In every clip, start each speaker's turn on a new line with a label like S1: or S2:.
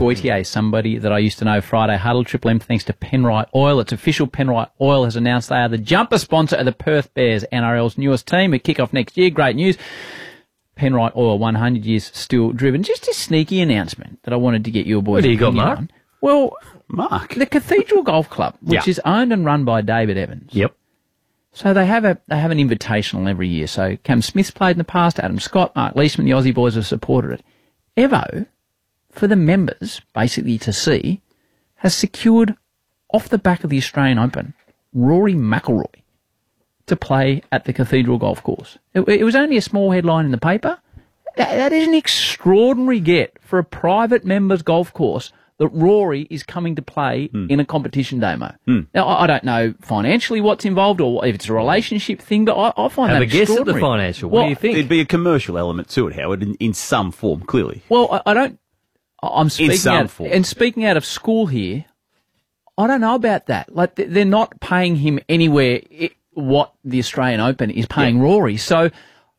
S1: Goitier, somebody that I used to know. Friday Huddle, Triple M, thanks to Penrite Oil. It's official. Penrite Oil has announced they are the jumper sponsor of the Perth Bears, NRL's newest team. We kick off next year. Great news. Penrite Oil, 100 years still driven. Just a sneaky announcement that I wanted to get your boys.
S2: What do you got, Mark?
S1: On. Well,
S3: Mark,
S1: the Cathedral Golf Club, which is owned and run by David Evans.
S2: Yep.
S1: So they have an invitational every year. So Cam Smith's played in the past, Adam Scott, Mark Leishman, the Aussie boys have supported it. Evo, for the members, basically to see, has secured, off the back of the Australian Open, Rory McIlroy to play at the Cathedral Golf Course. It was only a small headline in the paper. That is an extraordinary get for a private members golf course that Rory is coming to play in a competition demo. Now, I don't know financially what's involved or if it's a relationship thing, but I find that extraordinary.
S2: Have a guess at the financial. What do you think?
S3: There'd be a commercial element to it, Howard, in some form, clearly.
S1: Well, I don't... I'm speaking
S3: in some
S1: out,
S3: form.
S1: And speaking out of school here, I don't know about that. Like, they're not paying him anywhere what the Australian Open is paying Rory. So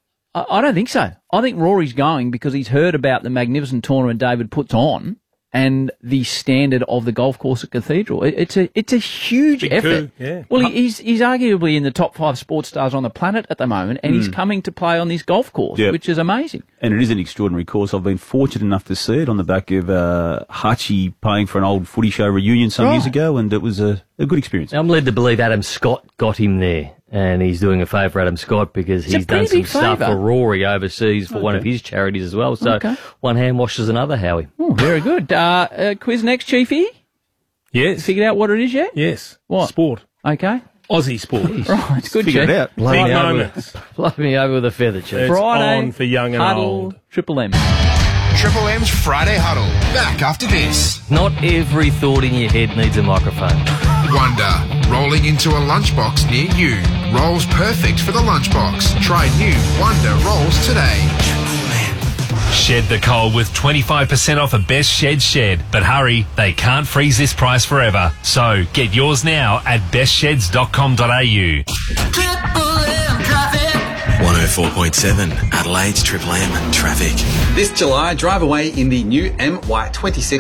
S1: I don't think so. I think Rory's going because he's heard about the magnificent tournament David puts on and the standard of the golf course at Cathedral. It's a huge effort.
S4: Yeah.
S1: Well, he's arguably in the top 5 sports stars on the planet at the moment, and he's coming to play on this golf course, which is amazing.
S3: And it is an extraordinary course. I've been fortunate enough to see it on the back of Hutchie paying for an old footy show reunion some years ago, and it was a good experience.
S2: I'm led to believe Adam Scott got him there, and he's doing a favour for Adam Scott because he's done some stuff for Rory overseas for one of his charities as well. So one hand washes another, Howie.
S1: Oh, very good. Quiz next, Chiefy.
S4: Yes.
S1: Figured out what it is yet?
S4: Yes.
S1: What?
S4: Sport.
S1: Okay.
S4: Aussie sport.
S1: Right, it's good,
S3: Figured
S1: Chief.
S3: it out.
S4: Big moments.
S2: Blow me over with a feather, Chief.
S4: It's
S1: Friday,
S4: on for young and
S1: Huddle,
S4: old.
S1: Triple M.
S5: Triple M's Friday Huddle. Back after this.
S2: Not every thought in your head needs a microphone.
S5: Wonder. Rolling into a lunchbox near you. Rolls perfect for the lunchbox. Try new Wonder Rolls today.
S6: Shed the cold with 25% off a Best Shed. But hurry, they can't freeze this price forever. So get yours now at bestsheds.com.au.
S7: Triple M traffic. 104.7 Adelaide's Triple M traffic.
S8: This July, drive away in the new MY26